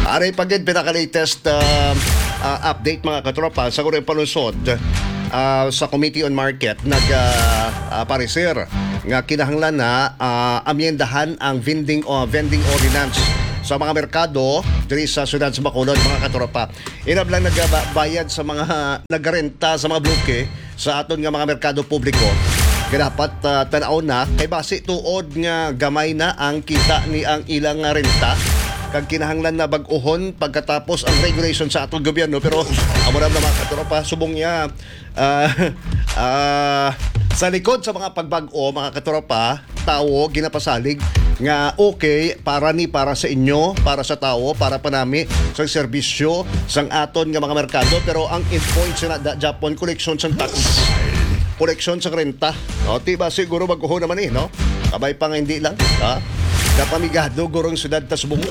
Aray pagid pinaka-latest update mga katropa sa kurang palusod sa Committee on Market pareser nga kinahanglan na amyendahan ang vending ordinance sa mga merkado diri sa syudad sa Bacolod mga katropa. Inablang nagbayad sa mga nagrenta sa mga bloke sa aton nga mga merkado publiko. Dapat tanaw na kay base tuod nga gamay na ang kita ni ang ilang renta kag kinahanglan na bag-ohon pagkatapos ang regulation sa atong gobyerno. Pero amo na mga katropa subong niya sa likod sa mga pagbag-o mga katropa tao ginapasalig nga okay para sa inyo, para sa tao, para pa nami sa serbisyo sang aton nga mga merkado. Pero ang endpoint sa Japon collection sang tax, collection sa renta. O, tiba siguro mag-uho naman no? Kabay pa nga hindi lang. Ha? Kapamigado gurong syudad ta subong.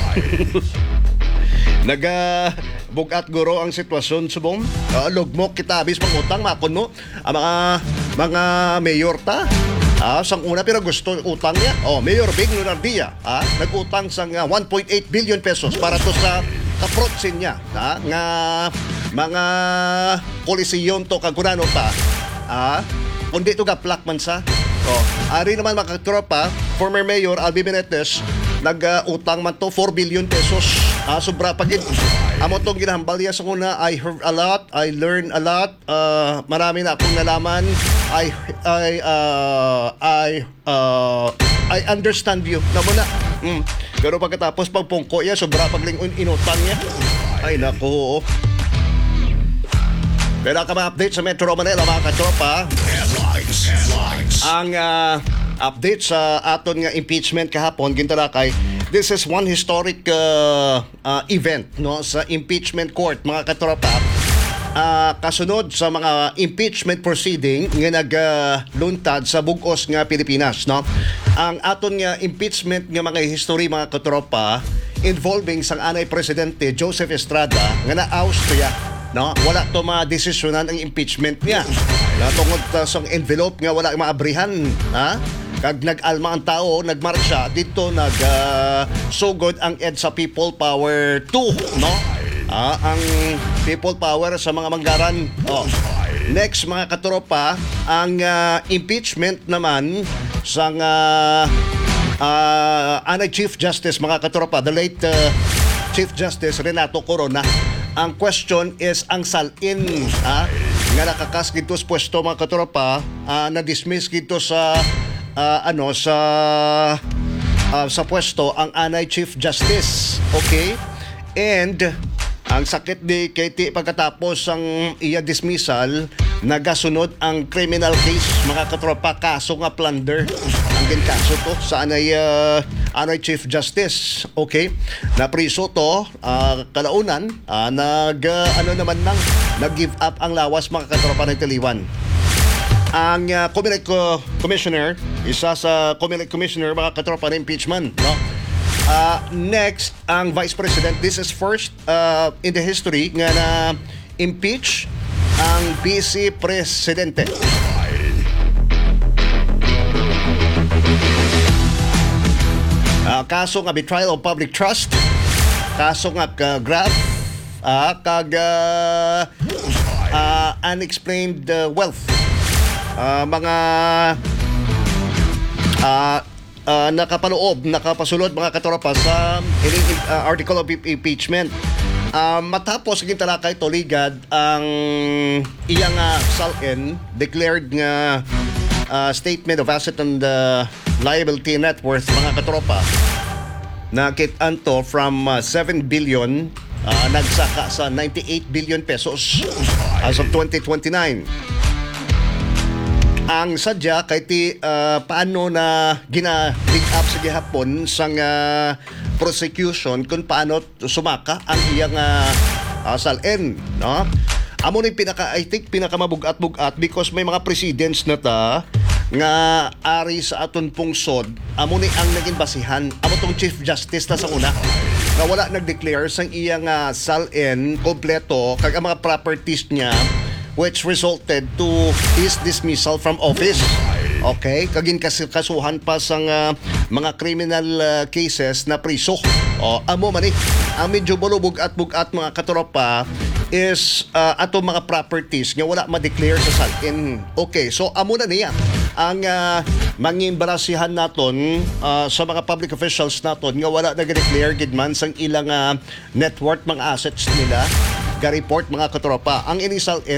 Bugat guro ang sitwasyon subong. Lugmok kita abis pangutang makon mo. Ang mga mayor ta. Sang una pero gusto utang niya. Mayor Big Lunardia, nag-utang sang 1.8 billion pesos para to sa kaprotsin niya. Nga mga kolisiyon to kagurano pa. Kundi ito gaplak man sa. Ari naman mga katropa, former Mayor Albi Benitez, nag-utang man to 4 billion pesos. Sobra pagid. Amo tong ginahambal niya sa kuna. I heard a lot, I learned a lot. Marami na akong nalaman. I understand you. Namo na. Pero pagkatapos pagpungko niya, sobra paglingon inutang niya. Ay naku. Pero ka ma-update sa Metro Manila mga katropa. Headlines. Ang update sa aton nga impeachment kahapon gintalakay. This is one historic event no sa impeachment court mga katropa. Kasunod sa mga impeachment proceeding nga nagluntad sa bug-os nga Pilipinas no. Ang aton nga impeachment nga mga history mga katropa involving sang anay presidente Joseph Estrada nga na Austria. No, wala to ma-desisyonan ang impeachment niya. Tungod sa envelope nga wala maabrihan, Kag nag-alma ang tao, nagmarsya dito sugod ang EDSA People Power 2, no? Ang People Power sa mga manggaran. Next mga katropa, ang impeachment naman sang anay Chief Justice mga katropa, the late Chief Justice Renato Corona. Ang question is ang salin nga nakakas gito sa pwesto mga katropa na-dismiss gito sa sa pwesto ang anay Chief Justice. Okay? And ang sakit di kay pagkatapos ang iya dismissal nagasunod ang criminal case mga katropa, kaso nga plunder ang ginkaso to sa anay Chief Justice. Okay? Napriso to kalaunan nag-give up ang lawas mga katropa ng Taliwan. Ang Commissioner, isa sa Commissioner mga katropa ng impeachment, no? Next, ang Vice President. This is first in the history nga na impeach ang Vice Presidente. Kaso nga betrayal of public trust, kaso nga graft, unexplained wealth, mga nakapasulod mga katropa sa article of impeachment. Matapos ang talakay toligad ang iyang SALN declared nga statement of asset and liability net worth mga katropa na kitanto from 7 billion nagsaka sa 98 billion pesos as of 2029. Ang sadya kay paano na gina-big up sa gihapon sang prosecution kung paano sumaka ang iyang SALN, no? Amo ni I think pinakamabugat-bugat because may mga precedents na ta nga ari sa aton pungsod. Amo ni ang naging basihan. Amo tong Chief Justice ta sa una nga wala nag-declare sang iyang SALN kompleto kag ang mga properties niya which resulted to his dismissal from office. Okay, kagin kasuhan pa sa mga criminal cases na priso. Amo man ang medyo bulubog at bugat mga katropa is ato mga properties nga wala ma-declare sa salin. Okay, so amo na niya ang mangimbarasihan naton sa mga public officials naton nga wala nag-declare gid man sang ilang net worth mga assets nila ga report mga katropa. Ang inisal